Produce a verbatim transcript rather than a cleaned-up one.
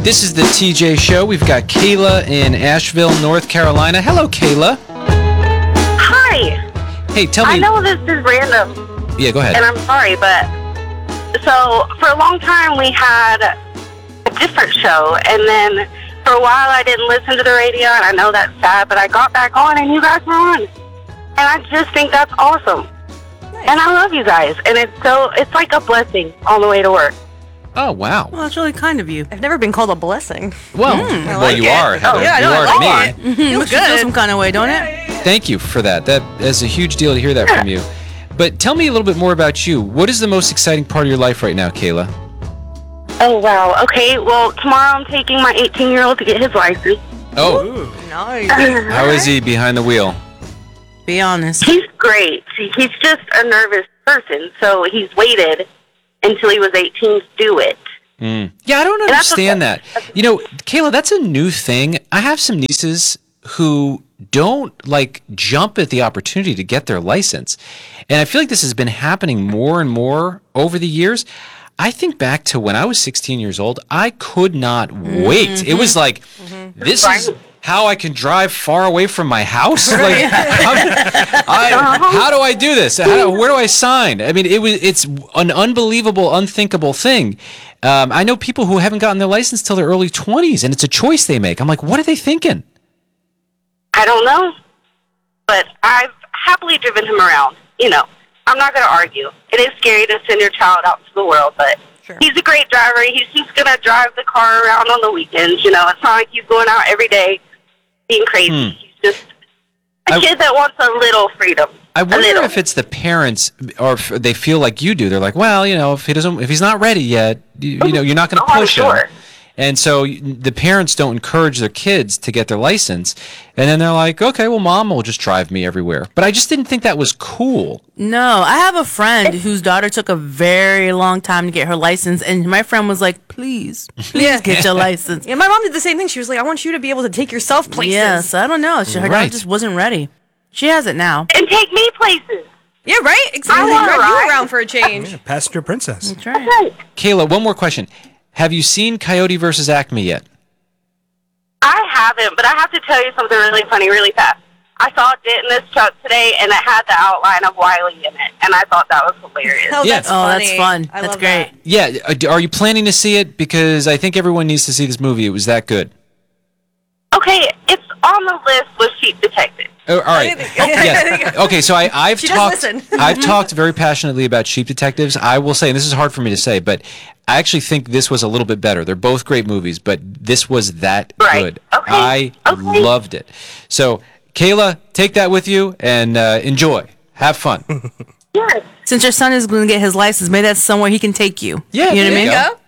This is the T J Show. We've got Kayla in Asheville, North Carolina. Hello, Kayla. Hi. Hey, tell me. I know this is random. Yeah, go ahead. And I'm sorry, but so for a long time we had a different show, and then for a while I didn't listen to the radio, and I know that's sad, but I got back on and you guys were on. And I just think that's awesome. Nice. And I love you guys, and it's so it's like a blessing on the way to work. Oh, wow. Well, that's really kind of you. I've never been called a blessing. Well, Mm, well like you it. are, Heather. Oh, yeah, I know, you I are like to me. it. Feels Feels good. some kind of way, don't it? Thank you for that. That is a huge deal to hear that from you. But tell me a little bit more about you. What is the most exciting part of your life right now, Kayla? Oh, wow. Okay, well, tomorrow I'm taking my eighteen-year-old to get his license. Oh, Nice. how is he behind the wheel? Be honest. He's great. He's just a nervous person, so he's waited until he was eighteen to do it. Mm. Yeah, I don't And that's understand okay. that. You know, Kayla, that's a new thing. I have some nieces who don't like jump at the opportunity to get their license. And I feel like this has been happening more and more over the years. I think back to when I was sixteen years old, I could not wait. Mm-hmm. It was like, this is how I can drive far away from my house. Like, how, I, how do I do this? How do, where do I sign? I mean, it was it's an unbelievable, unthinkable thing. Um, I know people who haven't gotten their license till their early twenties, and it's a choice they make. I'm like, what are they thinking? I don't know, but I've happily driven him around. You know, I'm not going to argue. It is scary to send your child out to the world, but Sure. he's a great driver. He's just going to drive the car around on the weekends. You know, it's not like he's going out every day being crazy. Hmm. He's just a I- kid that wants a little freedom. I a wonder little. if it's the parents, or if they feel like you do. They're like, well, you know, if he doesn't, if he's not ready yet, you, you know, you're not going to Oh, I'm push sure. him. And so y- the parents don't encourage their kids to get their license, and then they're like, okay, well, mom will just drive me everywhere. But I just didn't think that was cool. No, I have a friend whose daughter took a very long time to get her license, and my friend was like, please, please Yeah. get your license. Yeah, my mom did the same thing. She was like, I want you to be able to take yourself places. Yes, I don't know. She, her Right. daughter just wasn't ready. She has it now. And take me places. Yeah, right? Exactly. I wanna Drive ride. you around for a change. Yeah, Passenger Princess. That's right. Right. Kayla, one more question. Have you seen Coyote versus Acme yet? I haven't, but I have to tell you something really funny, really fast. I saw it in this truck today, and it had the outline of Wiley in it, and I thought that was hilarious. Oh, Yeah. that's Oh, funny. that's fun. I That's love great. that. Yeah. uh, d- Are you planning to see it? Because I think everyone needs to see this movie. It was that good. Okay, it's on the list with Sheep Detective. Oh, all right. Yes. Okay, so I, I've She does talked. listen. I've talked very passionately about Sheep Detectives. I will say, and this is hard for me to say, but I actually think this was a little bit better. They're both great movies, but this was that Right. good. Okay. I Okay. loved it. So, Kayla, take that with you and uh, enjoy. Have fun. Yes. Since your son is going to get his license, maybe that's somewhere he can take you. Yeah, You know what I there mean? you go.